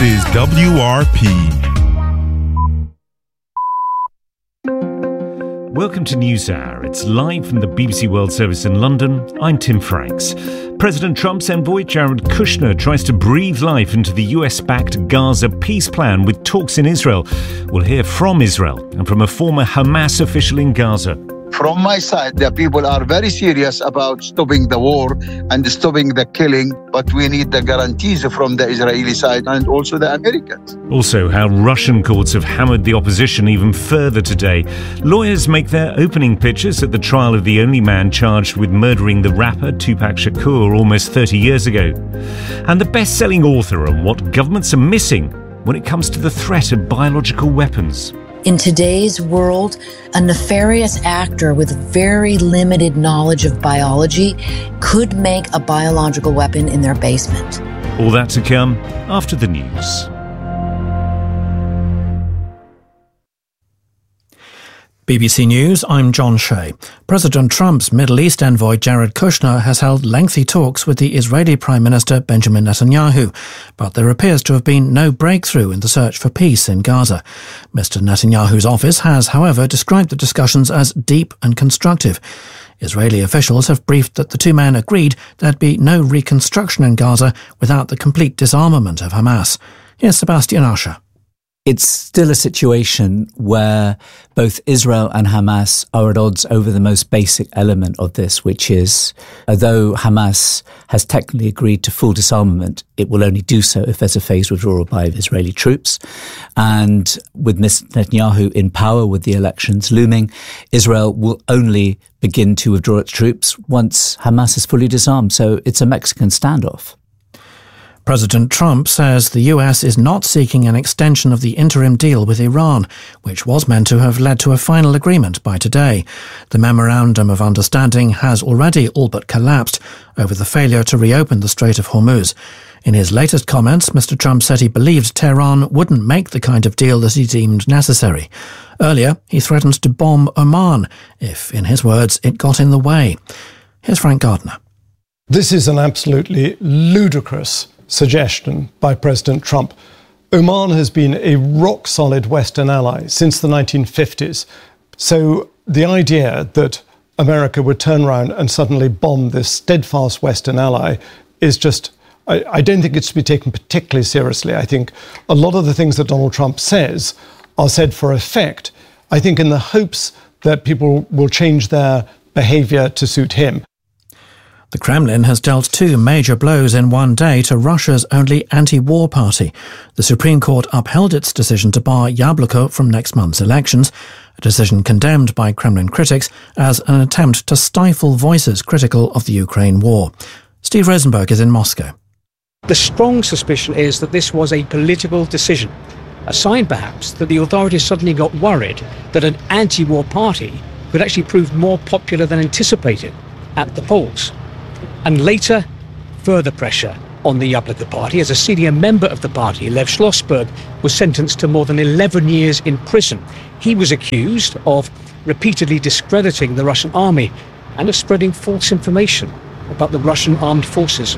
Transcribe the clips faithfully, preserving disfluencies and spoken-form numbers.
is W R P. Welcome to NewsHour. It's live from the B B C World Service in London. I'm Tim Franks. President Trump's envoy Jared Kushner tries to breathe life into the U S-backed Gaza peace plan with talks in Israel. We'll hear from Israel and from a former Hamas official in Gaza. From my side, the people are very serious about stopping the war and stopping the killing, but we need the guarantees from the Israeli side and also the Americans. Also, how Russian courts have hammered the opposition even further today. Lawyers make their opening pitches at the trial of the only man charged with murdering the rapper Tupac Shakur almost thirty years ago. And the best-selling author on what governments are missing when it comes to the threat of biological weapons. In today's world, a nefarious actor with very limited knowledge of biology could make a biological weapon in their basement. All that to come after the news. B B C News, I'm John Shea. President Trump's Middle East envoy Jared Kushner has held lengthy talks with the Israeli Prime Minister Benjamin Netanyahu, but there appears to have been no breakthrough in the search for peace in Gaza. Mister Netanyahu's office has, however, described the discussions as deep and constructive. Israeli officials have briefed that the two men agreed there'd be no reconstruction in Gaza without the complete disarmament of Hamas. Here's Sebastian Usher. It's still a situation where both Israel and Hamas are at odds over the most basic element of this, which is, although Hamas has technically agreed to full disarmament, it will only do so if there's a phased withdrawal by Israeli troops. And with Mister Netanyahu in power, with the elections looming, Israel will only begin to withdraw its troops once Hamas is fully disarmed. So it's a Mexican standoff. President Trump says the U S is not seeking an extension of the interim deal with Iran, which was meant to have led to a final agreement by today. The Memorandum of Understanding has already all but collapsed over the failure to reopen the Strait of Hormuz. In his latest comments, Mister Trump said he believed Tehran wouldn't make the kind of deal that he deemed necessary. Earlier, he threatened to bomb Oman if, in his words, it got in the way. Here's Frank Gardner. This is an absolutely ludicrous suggestion by President Trump. Oman has been a rock-solid Western ally since the nineteen fifties. So the idea that America would turn around and suddenly bomb this steadfast Western ally is just, I, I don't think it's to be taken particularly seriously. I think a lot of the things that Donald Trump says are said for effect, I think in the hopes that people will change their behaviour to suit him. The Kremlin has dealt two major blows in one day to Russia's only anti-war party. The Supreme Court upheld its decision to bar Yabloko from next month's elections, a decision condemned by Kremlin critics as an attempt to stifle voices critical of the Ukraine war. Steve Rosenberg is in Moscow. The strong suspicion is that this was a political decision, a sign perhaps that the authorities suddenly got worried that an anti-war party could actually prove more popular than anticipated at the polls. And later, further pressure on the Yabloko party as a senior member of the party, Lev Schlossberg, was sentenced to more than eleven years in prison. He was accused of repeatedly discrediting the Russian army and of spreading false information about the Russian armed forces.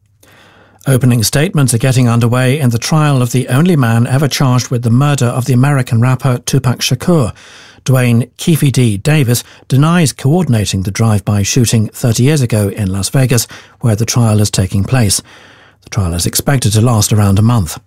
Opening statements are getting underway in the trial of the only man ever charged with the murder of the American rapper Tupac Shakur. Dwayne Keefe D. Davis denies coordinating the drive-by shooting thirty years ago in Las Vegas, where the trial is taking place. The trial is expected to last around a month.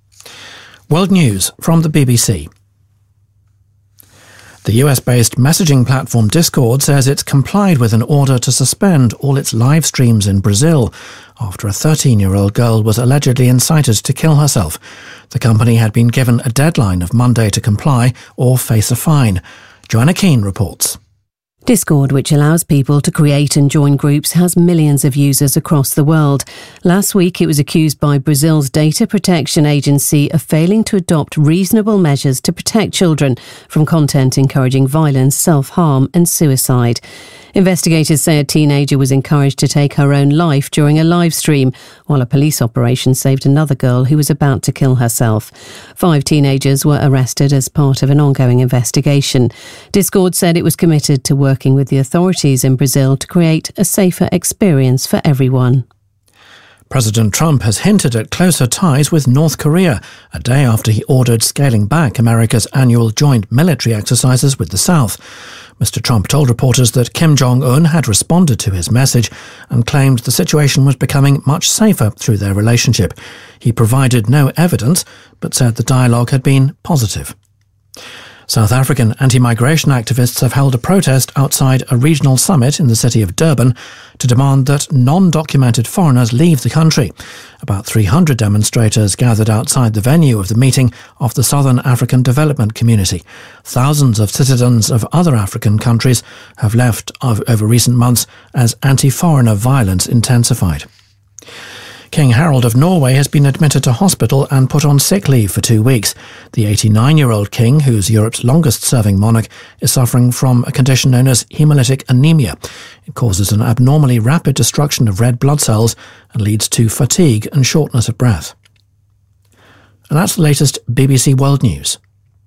World News from the B B C. The U S-based messaging platform Discord says it's complied with an order to suspend all its live streams in Brazil after a thirteen-year-old girl was allegedly incited to kill herself. The company had been given a deadline of Monday to comply or face a fine. Joanna Keane reports. Discord, which allows people to create and join groups, has millions of users across the world. Last week, it was accused by Brazil's data protection agency of failing to adopt reasonable measures to protect children from content encouraging violence, self-harm and suicide. Investigators say a teenager was encouraged to take her own life during a live stream, while a police operation saved another girl who was about to kill herself. Five teenagers were arrested as part of an ongoing investigation. Discord said it was committed to working with the authorities in Brazil to create a safer experience for everyone. President Trump has hinted at closer ties with North Korea, a day after he ordered scaling back America's annual joint military exercises with the South. Mister Trump told reporters that Kim Jong-un had responded to his message and claimed the situation was becoming much safer through their relationship. He provided no evidence, but said the dialogue had been positive. South African anti-migration activists have held a protest outside a regional summit in the city of Durban to demand that non-documented foreigners leave the country. About three hundred demonstrators gathered outside the venue of the meeting of the Southern African Development Community. Thousands of citizens of other African countries have left over recent months as anti-foreigner violence intensified. King Harald of Norway has been admitted to hospital and put on sick leave for two weeks. The eighty-nine-year-old king, who's Europe's longest-serving monarch, is suffering from a condition known as hemolytic anemia. It causes an abnormally rapid destruction of red blood cells and leads to fatigue and shortness of breath. And that's the latest B B C World News.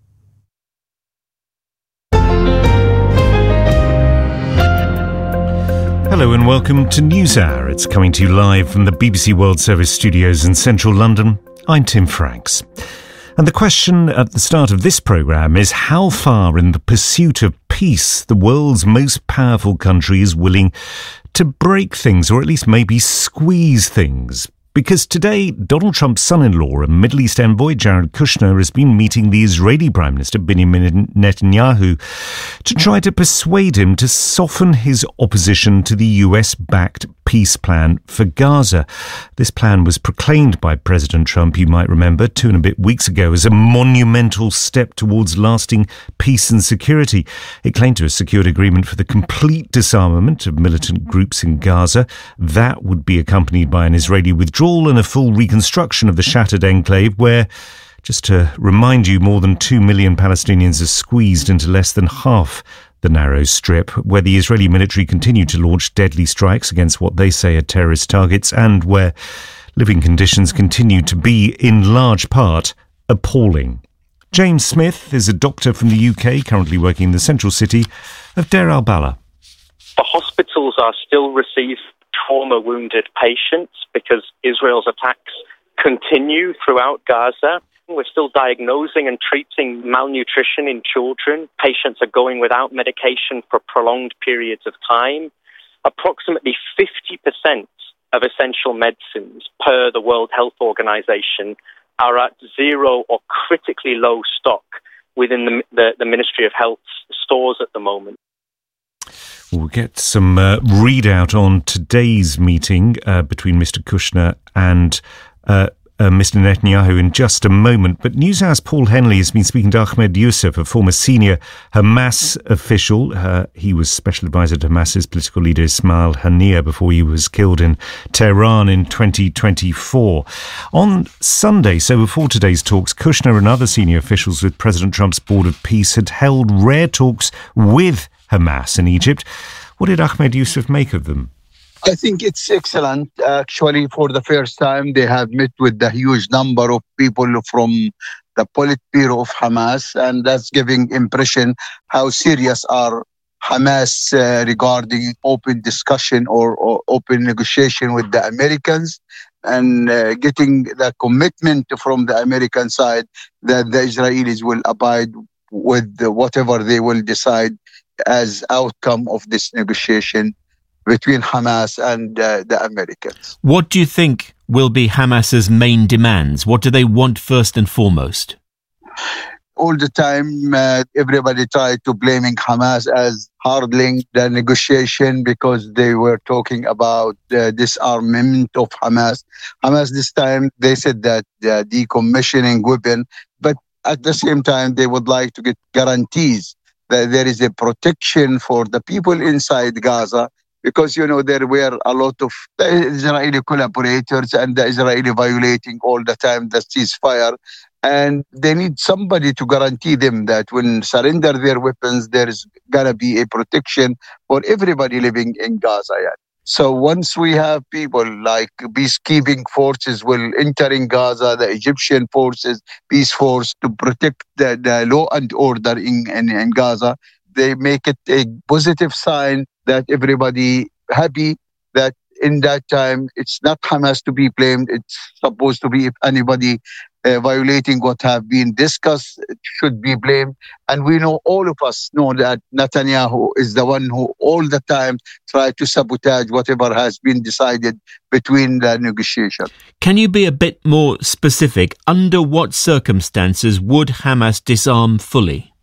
Hello and welcome to NewsHour. It's coming to you live from the B B C World Service studios in central London. I'm Tim Franks. And the question at the start of this programme is how far in the pursuit of peace the world's most powerful country is willing to break things, or at least maybe squeeze things. Because today, Donald Trump's son-in-law and Middle East envoy Jared Kushner has been meeting the Israeli Prime Minister Benjamin Netanyahu to try to persuade him to soften his opposition to the U S-backed peace plan for Gaza. This plan was proclaimed by President Trump, you might remember, two and a bit weeks ago as a monumental step towards lasting peace and security. It claimed to have secured agreement for the complete disarmament of militant groups in Gaza. That would be accompanied by an Israeli withdrawal and a full reconstruction of the shattered enclave where, just to remind you, more than two million Palestinians are squeezed into less than half the narrow strip, where the Israeli military continue to launch deadly strikes against what they say are terrorist targets, and where living conditions continue to be, in large part, appalling. James Smith is a doctor from the U K, currently working in the central city of Deir al-Balah. The hospitals are still receiving trauma-wounded patients because Israel's attacks continue throughout Gaza. We're still diagnosing and treating malnutrition in children. Patients are going without medication for prolonged periods of time. Approximately fifty percent of essential medicines per the World Health Organization are at zero or critically low stock within the, the, the Ministry of Health's stores at the moment. We'll get some uh, readout on today's meeting uh, between Mister Kushner and uh, uh, Mister Netanyahu in just a moment. But NewsHour's Paul Henley has been speaking to Ahmed Youssef, a former senior Hamas official. Uh, he was special advisor to Hamas's political leader Ismail Haniyeh before he was killed in Tehran in twenty twenty-four. On Sunday, so before today's talks, Kushner and other senior officials with President Trump's Board of Peace had held rare talks with Hamas in Egypt. What did Ahmed Youssef make of them? I think it's excellent. Actually, for the first time, they have met with the huge number of people from the Politburo of Hamas, and that's giving impression how serious are Hamas uh, regarding open discussion or, or open negotiation with the Americans, and uh, getting the commitment from the American side that the Israelis will abide with whatever they will decide as outcome of this negotiation between Hamas and uh, the Americans. What do you think will be Hamas's main demands? What do they want first and foremost? All the time, uh, everybody tried to blaming Hamas as hurdling the negotiation because they were talking about the disarmament of Hamas. Hamas this time, they said that the decommissioning weapon, but at the same time, they would like to get guarantees that there is a protection for the people inside Gaza, because, you know, there were a lot of the Israeli collaborators and the Israeli violating all the time the ceasefire. And they need somebody to guarantee them that when surrender their weapons, there is going to be a protection for everybody living in Gaza. Yeah. So once we have people like peacekeeping forces will enter in Gaza, the Egyptian forces, peace force to protect the, the law and order in, in, in Gaza, they make it a positive sign that everybody happy that in that time, it's not Hamas to be blamed. It's supposed to be if anybody uh, violating what have been discussed should be blamed. And we know, all of us know that Netanyahu is the one who all the time tried to sabotage whatever has been decided between the negotiation. Can you be a bit more specific? Under what circumstances would Hamas disarm fully?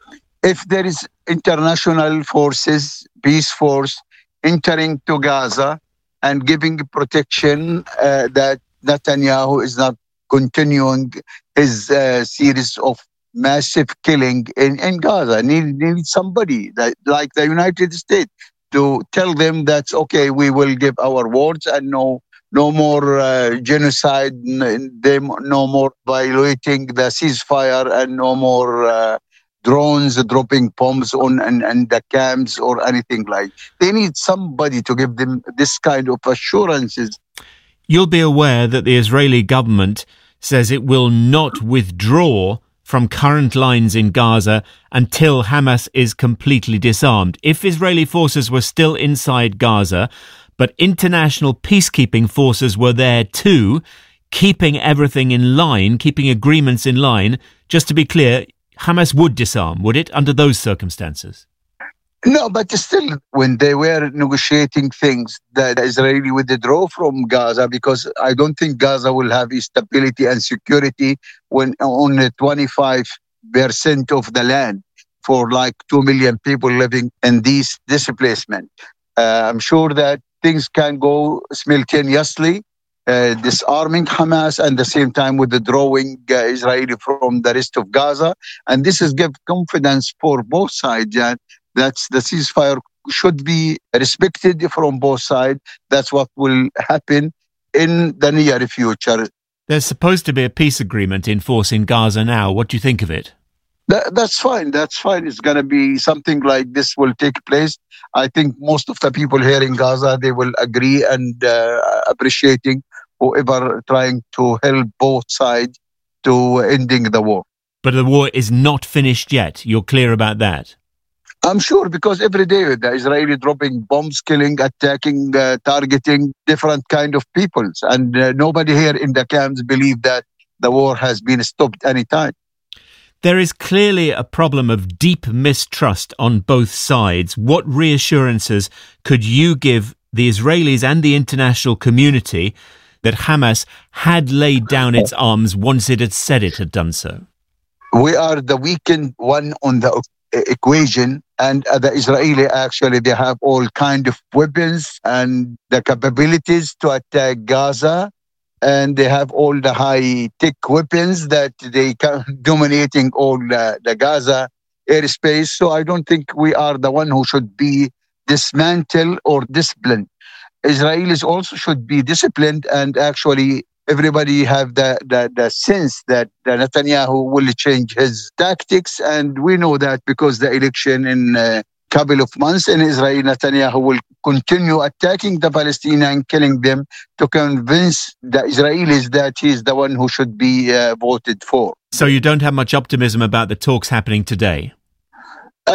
If there is international forces, peace force, entering to Gaza and giving protection uh, that Netanyahu is not continuing his uh, series of massive killing in, in Gaza. Need, need somebody that, like the United States to tell them that, okay, we will give our words and no no more uh, genocide, them no more violating the ceasefire and no more uh, drones dropping bombs on and, and the camps or anything like. They need somebody to give them this kind of assurances. You'll be aware that the Israeli government says it will not withdraw from current lines in Gaza until Hamas is completely disarmed. If Israeli forces were still inside Gaza, but international peacekeeping forces were there too, keeping everything in line, keeping agreements in line, just to be clear, Hamas would disarm, would it, under those circumstances? No, but still, when they were negotiating things, the Israeli withdraw from Gaza, because I don't think Gaza will have stability and security when only twenty-five percent of the land for like two million people living in these displacement. Uh, I'm sure that things can go simultaneously, uh, disarming Hamas and at the same time withdrawing uh, Israeli from the rest of Gaza. And this is give confidence for both sides, Jan, that the ceasefire should be respected from both sides. That's what will happen in the near future. There's supposed to be a peace agreement in force in Gaza now. What do you think of it? That, that's fine. That's fine. It's going to be something like this will take place. I think most of the people here in Gaza, they will agree and uh, appreciating whoever trying to help both sides to ending the war. But the war is not finished yet. You're clear about that? I'm sure, because every day the Israeli dropping bombs, killing, attacking, uh, targeting different kind of peoples. And uh, nobody here in the camps believe that the war has been stopped anytime. There is clearly a problem of deep mistrust on both sides. What reassurances could you give the Israelis and the international community that Hamas had laid down its arms once it had said it had done so? We are the weakened one on the equation, and uh, the Israeli actually, they have all kind of weapons and the capabilities to attack Gaza, and they have all the high-tech weapons that they can dominating all the, the Gaza airspace. So I don't think we are the one who should be dismantled or disciplined. Israelis also should be disciplined, and actually everybody have the, the, the sense that the Netanyahu will change his tactics. And we know that because the election in a couple of months in Israel, Netanyahu will continue attacking the Palestinians, killing them, to convince the Israelis that he's the one who should be uh, voted for. So you don't have much optimism about the talks happening today?